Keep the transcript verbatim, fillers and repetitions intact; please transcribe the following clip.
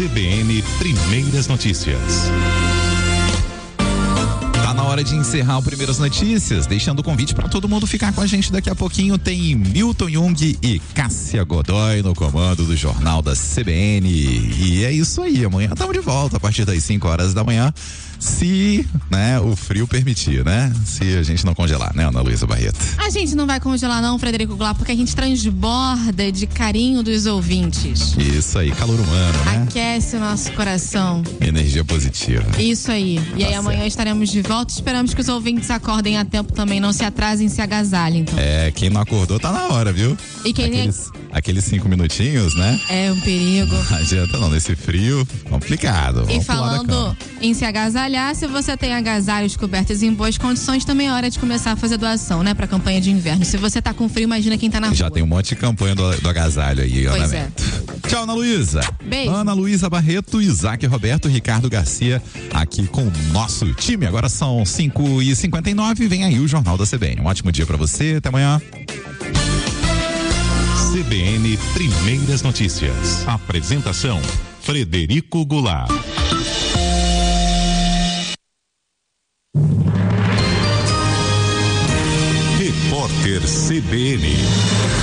B N Primeiras Notícias. Tá na hora de encerrar o Primeiras Notícias, deixando o convite para todo mundo ficar com a gente daqui a pouquinho. Tem Milton Jung e Cássia Godoy no comando do Jornal da C B N. E é isso aí, amanhã estamos de volta a partir das cinco horas da manhã. Se, né, o frio permitir, né? Se a gente não congelar, né, Ana Luísa Barreto? A gente não vai congelar não, Frederico Goulart, porque a gente transborda de carinho dos ouvintes. Isso aí, calor humano, né? Aquece o nosso coração. Energia positiva. Isso aí. E Tá aí amanhã certo. estaremos de volta. Esperamos que os ouvintes acordem a tempo também, não se atrasem, se agasalhem. Então. É, quem não acordou tá na hora, viu? E quem aqueles, aqueles cinco minutinhos, né? é um perigo. Não adianta não, nesse frio, complicado. E Vamos pular da falando cama. em se agasalhar, se você tem agasalhos cobertos em boas condições, também é hora de começar a fazer doação, né? Pra campanha de inverno. Se você tá com frio, imagina quem tá na Já rua. tem um monte de campanha do, do agasalho aí, Pois andamento. Tchau, Ana Luísa. Beijo. Ana Luísa Barreto, Isaac Roberto, Ricardo Garcia, aqui com o nosso time. Agora são cinco e cinquenta e nove, vem aí o Jornal da C B N. Um ótimo dia pra você, até amanhã. C B N Primeiras Notícias. Apresentação: Frederico Goulart. Repórter C B N.